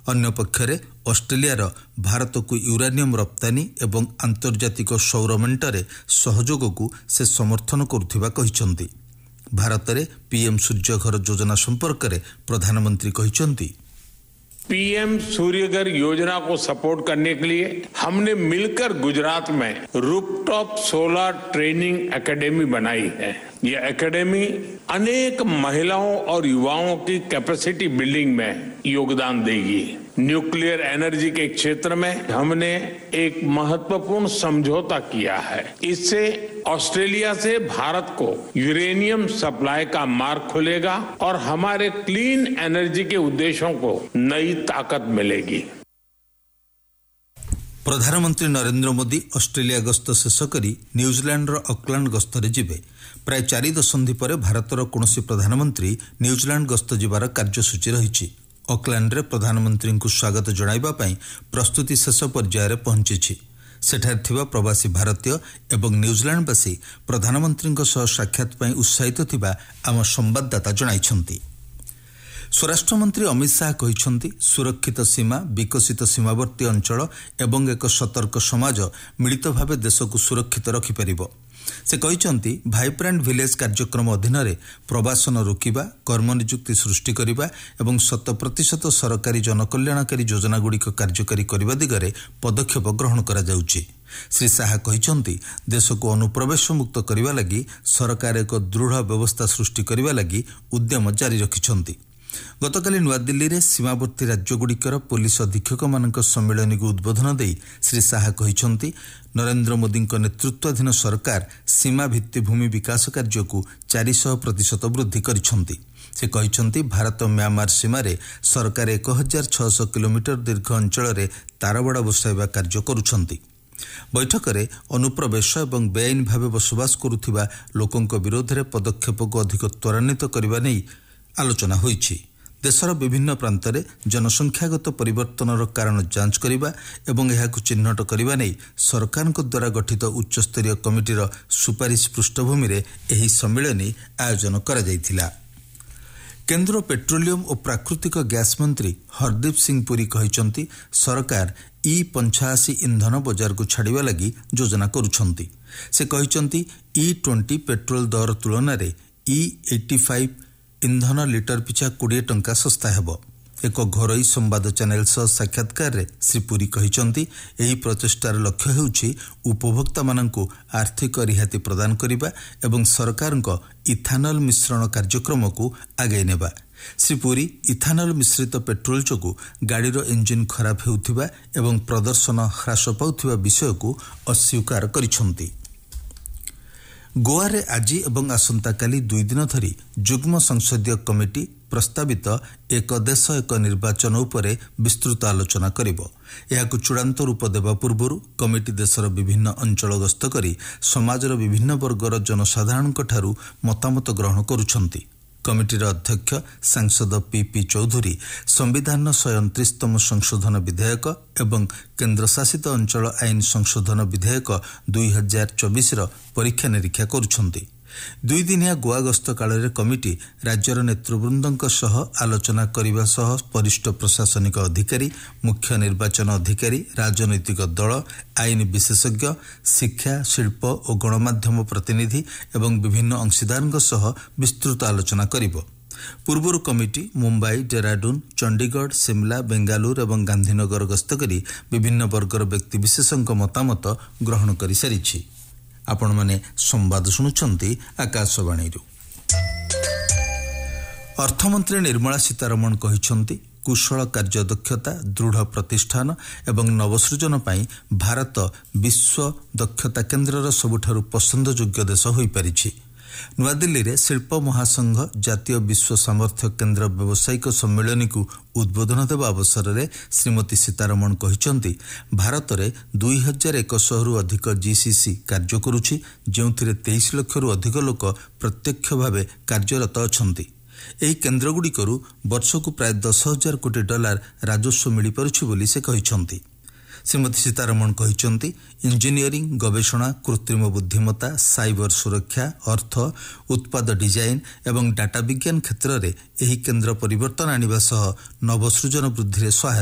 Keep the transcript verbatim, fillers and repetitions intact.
अन्य पक्षरे ऑस्ट्रेलियार भारत को यूरानियम रप्तानी एवं आंतर्जातिक सौर मेंटरे सहयोग को से समर्थन करुथिबा कहिसंती। भारत में पीएम सूर्यघर योजना संपर्क में प्रधानमंत्री कहिसंती, पीएम सूर्यघर योजना को सपोर्ट करने के लिए हमने मिलकर गुजरात में रूफटॉप सोलर ट्रेनिंग एकेडमी बनाई है। ये एकेडमी अनेक महिलाओं और युवाओं की कैपेसिटी बिल्डिंग में योगदान देगी। न्यूक्लियर एनर्जी के क्षेत्र में हमने एक महत्वपूर्ण समझौता किया है। इससे ऑस्ट्रेलिया से भारत को यूरेनियम सप्लाई का मार्ग खुलेगा और हमारे क्लीन एनर्जी के उद्देश्यों को नई ताकत मिलेगी। प्रधानमंत्री नरेंद्र मोदी ऑस्ट्रेलिया गस्त शेष करी न्यूजीलैंड रो ऑकलैंड गस्तरे जिबे। प्राय चारि दशंधि पर भारतर कौनसी प्रधानमंत्री न्यूजीलैंड गस्त जिबार कार्यसूची रही। ऑकलैंड रे प्रधानमंत्री को स्वागत जणाइबा पई प्रस्तुति शेष पर्यायर पहुंची। सेठार थिबा प्रवासी भारतीय एवं न्यूजीलैंडवासी प्रधानमंत्री सह साक्षात पई उत्साहित थिबा आम संवाददाता जणाइछंती। स्वराष्ट्र मंत्री अमित शाह कहिसंती, सुरक्षित सीमा, विकसित सीमावर्ती अंचल एवं एक सतर्क समाज मिलित भावे देश को सुरक्षित रखिपारिबो। से कहिसंती, भाइब्रांट विलेज कार्यक्रम अधीन प्रवासन रोकिबा, कर्मनियुक्ति सृष्टि करिबा एवं शत प्रतिशत सरकारी जनकल्याणकारी योजनागुड़िक कार्यकारी करने दिगरे पदक्षेप ग्रहण करा जाउछि। श्री शाह कहिसंती, देश को अनुप्रवेश मुक्त करने लगी सरकार एक दृढ़ व्यवस्था सृष्टि करने लगी उद्यम जारी रखिछंती। गतकाली नुआदिल्ली रे सीमावर्ती राज्यगुड़िकर पुलिस अधीक्षक मानक सम्मेलन को उद्बोधन देई श्री शाह कहिसंती, नरेंद्र मोदी नेतृत्वाधीन सरकार सीमा भित्तिभूमि विकास कार्य को चार सौ प्रतिशत वृद्धि करिसंती। से कहिसंती, भारत म्यांमार सीमारे सरकार एक हजार छह सौ किलोमीटर दीर्घ अंचल रे तारबाड़ बसाइबा कार्य करुछंती। बैठक में अनुप्रवेश एवं बेआईन भाव बसवास करुथिबा लोकंक विरोध में पदक्षेप को अधिक त्वरान्वित करने नहीं आलोचना होईछि। देशर विभिन्न प्रांत में जनसंख्यागत परिवर्तनर कारण जांच करिबा एवं एहाकु चिन्हट करिबा नै सरकार द्वारा गठित उच्चस्तरीय कमिटीर सुपारिश पृष्ठभूमि रे एही सम्मेलन आयोजन करा जायथिला। केंद्र पेट्रोलियम और प्राकृतिक गैस मंत्री हरदीप सिंह पुरी कहिसंती, सरकार ई पंचाशी इंधन बजार को छाड़िबा लगी योजना करुछंती। से कहिसंती, ई ट्वेंटी पेट्रोल दर तुलन में ई एट्टी फाइव इंधन लिटर पिछा कोड़े टंका सस्ता हेबो। एक घरोई संवाद चैनल सह साक्षात्कार रे श्री पुरी कहिसंती, एही प्रचेष्टार लक्ष्य हेउछि उपभोक्ता माननकु आर्थिक रिहाती प्रदान करिबा एवं सरकार को इथानल मिश्रण कार्यक्रम को आगे नेबा। श्री पुरी इथानल मिश्रित पेट्रोल जोगु गाड़ीर इंजिन खराब हेउथिबा एवं प्रदर्शन ह्रास पाउथिबा विषय को अस्वीकार करिसंती। गोवा रे आज एवं आसंता काली दुई दिन धरी जुग्म संसदीय कमिटी प्रस्तावित एक देश एक निर्वाचन उपरे विस्तृत आलोचना करिबो। एहाकु चूड़ांत रूप देवा पूर्वरु कमिटी देशर विभिन्न अंचल गस्त करी समाजर विभिन्न वर्गर जनसाधारणक ठारू मतामत ग्रहण करुछंती। कमिटीर अध्यक्ष सांसद पीपी चौधरी संविधान सैंतीसतम संशोधन विधेयक एवं केन्द्र शासित अंचल आईन संशोधन विधेयक दुई हजार चौबीस परीक्षा निरीक्षा करुछंती। दुई दिनिया गोवा गस्त काल कमिटी राज्यर नेतृवृंदों सह आलोचना करने सह वरिष्ठ प्रशासनिक अधिकारी, मुख्य निर्वाचन अधिकारी, राजनैतिक दल, आईन विशेषज्ञ, शिक्षा, शिल्प और गणमाध्यम प्रतिनिधि एवं विभिन्न अंशीदारों सह विस्तृत आलोचना करिबो। पूर्वर कमिटी मुंबई, डेराडून, चंडीगढ़, शिमला, बेंगालुरु एवं गांधीनगर गस्त करी विभिन्न वर्गर व्यक्तिविशेषों मतामत ग्रहण कर सारी। आपण माने संवाद शुणुछंती आकाशवाणी। अर्थमंत्री निर्मला सीतारमण कहिसंती, कुशल कार्यदक्षता, दृढ़ प्रतिष्ठान एवं नवसृजन पाई भारत विश्व दक्षता केन्द्रर सबुठारु पसंदयोग्य देश होई पारिछि। नुआदिल्ली रे शिल्प महासंघ जातीय विश्व सामर्थ्य केन्द्र व्यावसायिक सम्मेलन को उद्बोधन देवा अवसर में श्रीमती सीतारमण कहिसंती, भारत में दुई हजार एक सौ रु अधिक जीसीसी कार्य करुछि, जेउथिरे तेईस लाख रु अधिक लोक प्रत्यक्ष भाव कार्यरत अछंती। एही केन्द्रगुड़िकरू वर्षकु प्राय दस हजार कोटी डॉलर राजस्व मिल पारुछि बोली से कहिसंती। श्रीमती सीतारमण कहिसंती, इंजीनियरिंग, गवेषणा, कृत्रिम बुद्धिमत्ता, साइबर सुरक्षा, अर्थ, उत्पाद डिजाइन एवं डाटा विज्ञान क्षेत्र में एही केन्द्र परिवर्तन आनिबा सह नवसृजन वृद्धि सहायता